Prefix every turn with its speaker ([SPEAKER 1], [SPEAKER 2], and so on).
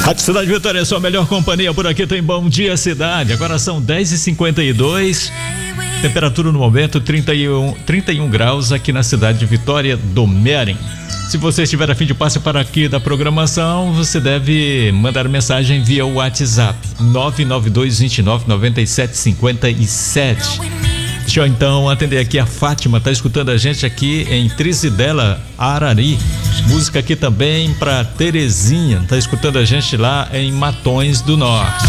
[SPEAKER 1] Rádio Cidade Vitória é sua melhor companhia, por aqui tem Bom Dia Cidade. Agora são 10h52, temperatura no momento 31 graus aqui na cidade de Vitória do Mearim. Se você estiver a fim de passe para aqui da programação, você deve mandar mensagem via WhatsApp 992299757. Deixa eu então atender aqui a Fátima, tá escutando a gente aqui em Trizidela, Arari. Música aqui também para Terezinha, tá escutando a gente lá em Matões do Norte.